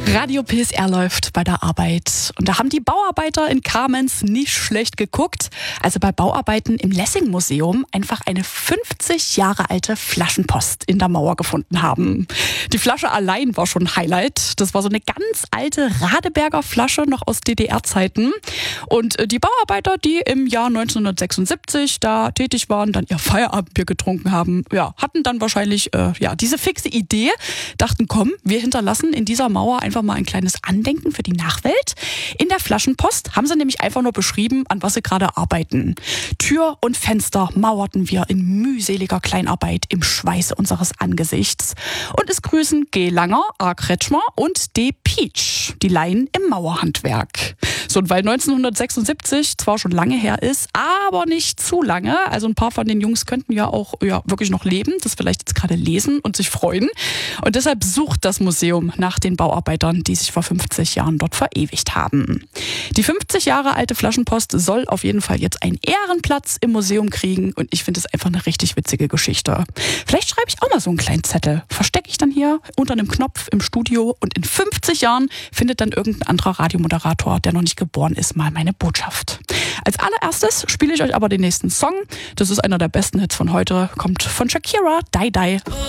Radio PSR läuft bei der Arbeit. Und da haben die Bauarbeiter in Kamenz nicht schlecht geguckt, also bei Bauarbeiten im Lessing-Museum einfach eine 50 Jahre alte Flaschenpost in der Mauer gefunden haben. Die Flasche allein war schon ein Highlight. Das war so eine ganz alte Radeberger Flasche, noch aus DDR-Zeiten. Und die Bauarbeiter, die im Jahr 1976 da tätig waren, dann ihr Feierabendbier getrunken haben, ja, hatten dann wahrscheinlich diese fixe Idee, dachten, komm, wir hinterlassen in dieser Mauer einfach mal ein kleines Andenken für die Nachwelt. In der Flaschenpost haben sie nämlich einfach nur beschrieben, an was sie gerade arbeiten. Tür und Fenster mauerten wir in mühseliger Kleinarbeit im Schweiße unseres Angesichts. Und es grüßen G. Langer, A. Kretschmer und D. Pietsch, die Laien im Mauerhandwerk. So, und weil 1976 zwar schon lange her ist, aber nicht zu lange, also ein paar von den Jungs könnten ja auch wirklich noch leben, das vielleicht jetzt gerade lesen und sich freuen. Und deshalb sucht das Museum nach den Bauarbeitern, die sich vor 50 Jahren dort verewigt haben. Die 50 Jahre alte Flaschenpost soll auf jeden Fall jetzt einen Ehrenplatz im Museum kriegen und ich finde es einfach eine richtig witzige Geschichte. Vielleicht schreibe ich auch mal so einen kleinen Zettel, verstecke ich dann hier unter einem Knopf im Studio und in 50 Jahren findet dann irgendein anderer Radiomoderator, der noch nicht geboren ist, mal meine Botschaft. Als allererstes spiele ich euch aber den nächsten Song. Das ist einer der besten Hits von heute, kommt von Shakira, Die Die.